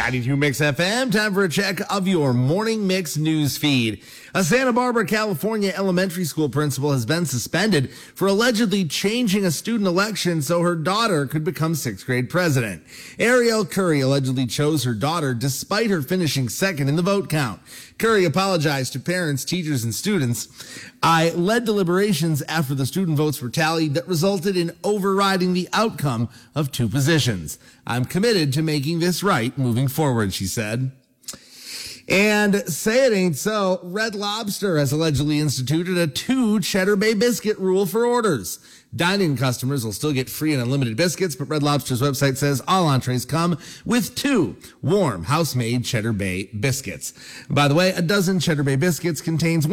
92 Mix FM, time for a check of your Morning Mix news feed. A Santa Barbara, California elementary school principal has been suspended for allegedly changing a student election so her daughter could become sixth grade president. Ariel Curry allegedly chose her daughter despite her finishing second in the vote count. Curry apologized to parents, teachers, and students. I led deliberations after the student votes were tallied that resulted in overriding the outcome of two positions. I'm committed to making this right moving forward, she said. And say it ain't so, Red Lobster has allegedly instituted a 2 Cheddar Bay biscuit rule for orders. Dine-in customers will still get free and unlimited biscuits, but Red Lobster's website says all entrees come with 2 warm, house-made Cheddar Bay biscuits. By the way, a dozen Cheddar Bay biscuits contains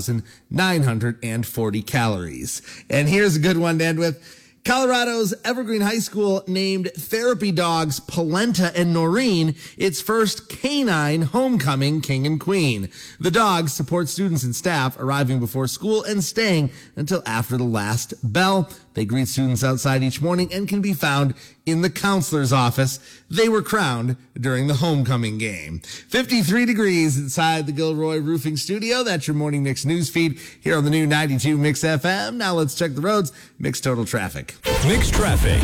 1,940 calories. And here's a good one to end with. Colorado's Evergreen High School named therapy dogs Polenta and Noreen its first canine homecoming king and queen. The dogs support students and staff arriving before school and staying until after the last bell. They greet students outside each morning and can be found in the counselor's office. They were crowned during the homecoming game. 53 degrees inside the Gilroy Roofing Studio. That's your Morning Mix news feed here on the new 92 Mix FM. Now let's check the roads. Mix total traffic. Mix traffic.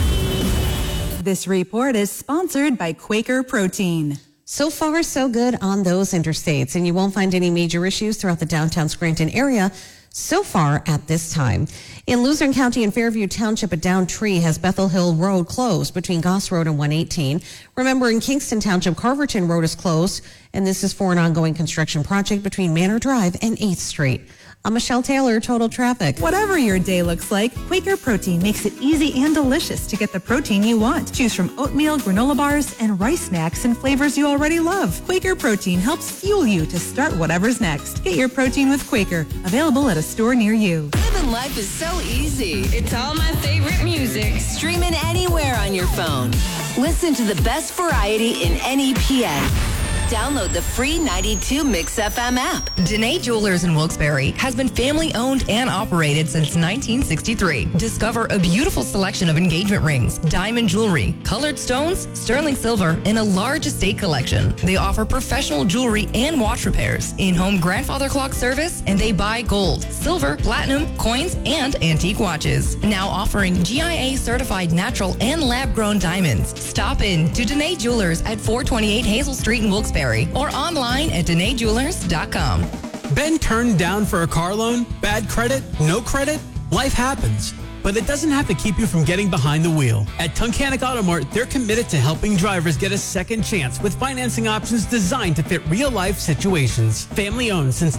This report is sponsored by Quaker Protein. So far, so good on those interstates, and you won't find any major issues throughout the downtown Scranton area so far at this time. In Luzerne County and Fairview Township, a downed tree has Bethel Hill Road closed between Goss Road and 118. Remember, in Kingston Township, Carverton Road is closed, and this is for an ongoing construction project between Manor Drive and 8th Street. I'm Michelle Taylor, Total Traffic. Whatever your day looks like, Quaker Protein makes it easy and delicious to get the protein you want. Choose from oatmeal, granola bars, and rice snacks in flavors you already love. Quaker Protein helps fuel you to start whatever's next. Get your protein with Quaker, available at a store near you. Living life is so easy. It's all my favorite music. Streaming anywhere on your phone. Listen to the best variety in any PA. Download the free 92 Mix FM app. Dene Jewelers in Wilkes-Barre has been family owned and operated since 1963. Discover a beautiful selection of engagement rings, diamond jewelry, colored stones, sterling silver, and a large estate collection. They offer professional jewelry and watch repairs, in-home grandfather clock service, and they buy gold, silver, platinum, coins, and antique watches. Now offering GIA certified natural and lab-grown diamonds. Stop in to Dene Jewelers at 428 Hazel Street in Wilkes-Barre or online at DeneJewelers.com. Been turned down for a car loan? Bad credit? No credit? Life happens. But it doesn't have to keep you from getting behind the wheel. At Tunkhannock Auto Mart, they're committed to helping drivers get a second chance with financing options designed to fit real-life situations. Family-owned since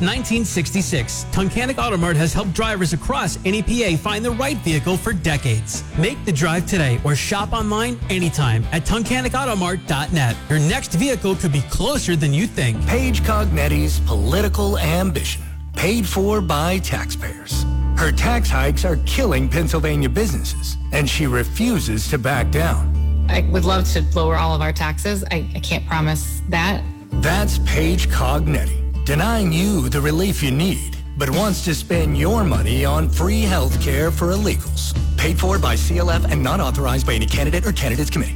1966, Tunkhannock Auto Mart has helped drivers across NEPA find the right vehicle for decades. Make the drive today or shop online anytime at TunkhannockAutomart.net. Your next vehicle could be closer than you think. Paige Cognetti's political ambition, paid for by taxpayers. Her tax hikes are killing Pennsylvania businesses, and she refuses to back down. I would love to lower all of our taxes. I can't promise that. That's Paige Cognetti, denying you the relief you need, but wants to spend your money on free health care for illegals. Paid for by CLF and not authorized by any candidate or candidates committee.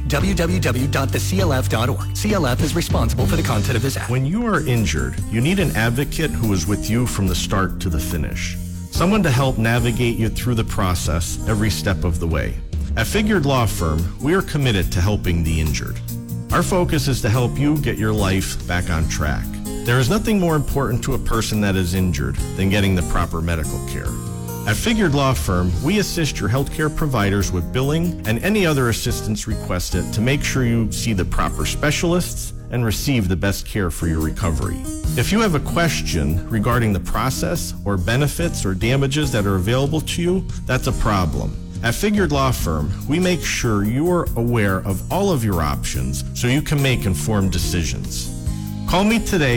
www.theclf.org. CLF is responsible for the content of this act. When you are injured, you need an advocate who is with you from the start to the finish. Someone to help navigate you through the process every step of the way. At Figured Law Firm, we are committed to helping the injured. Our focus is to help you get your life back on track. There is nothing more important to a person that is injured than getting the proper medical care. At Figured Law Firm, we assist your healthcare providers with billing and any other assistance requested to make sure you see the proper specialists and receive the best care for your recovery. If you have a question regarding the process or benefits or damages that are available to you, that's a problem. At Figured Law Firm, we make sure you are aware of all of your options so you can make informed decisions. Call me today